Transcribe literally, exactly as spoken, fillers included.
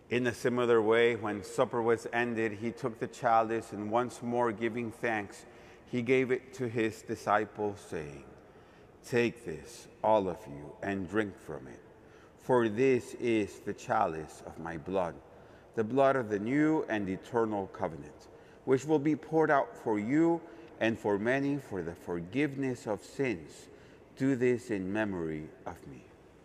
In a similar way, when supper was ended, he took the chalice and once more giving thanks, he gave it to his disciples, saying, "Take this, all of you, and drink from it. For this is the chalice of my blood, the blood of the new and eternal covenant, which will be poured out for you and for many for the forgiveness of sins. Do this in memory of me."